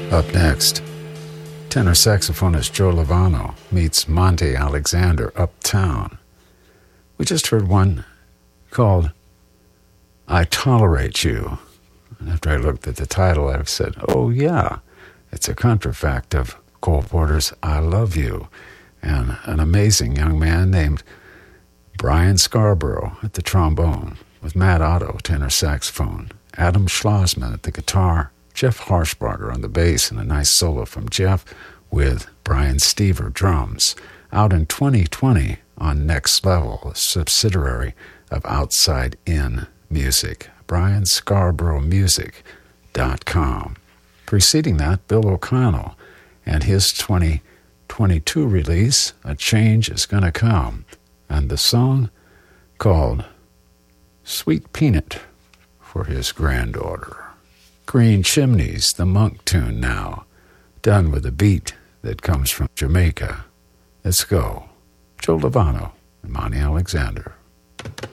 Up next, tenor saxophonist Joe Lovano meets Monty Alexander uptown. We just heard one called I Tolerate You. And after I looked at the title, I said, oh yeah, it's a contrafact of Cole Porter's I Love You. And an amazing young man named Brian Scarborough at the trombone, with Matt Otto, tenor saxophone, Adam Schlossman at the guitar, Jeff Harshbarger on the bass, and a nice solo from Jeff with Brian Stever drums, out in 2020 on Next Level, a subsidiary of Outside In Music, brianscarboroughmusic.com. Preceding that, Bill O'Connell and his 2022 release, A Change Is Gonna Come, and the song called Sweet Peanut for his granddaughter. Green Chimneys, the Monk tune now, done with a beat that comes from Jamaica. Let's go. Joe Lovano and Monty Alexander.